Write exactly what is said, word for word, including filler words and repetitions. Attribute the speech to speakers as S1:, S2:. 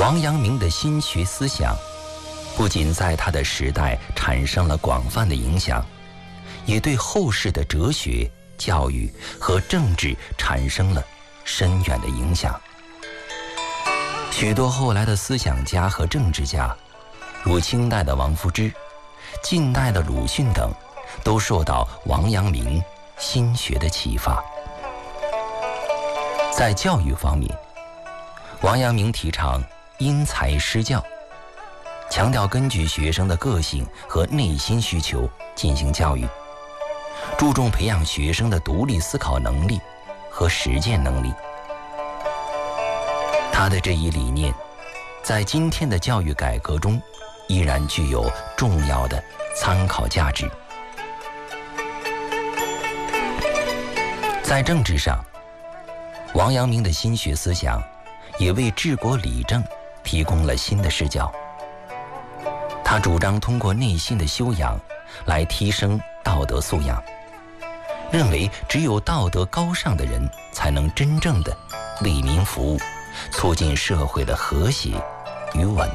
S1: 王阳明的心学思想不仅在他的时代产生了广泛的影响，也对后世的哲学、教育和政治产生了深远的影响。许多后来的思想家和政治家，如清代的王夫之、近代的鲁迅等，都受到王阳明心学的启发。在教育方面，王阳明提倡因材施教，强调根据学生的个性和内心需求进行教育，注重培养学生的独立思考能力和实践能力。他的这一理念在今天的教育改革中依然具有重要的参考价值。在政治上，王阳明的心学思想也为治国理政提供了新的视角。他主张通过内心的修养来提升道德素养，认为只有道德高尚的人才能真正的为民服务，促进社会的和谐与稳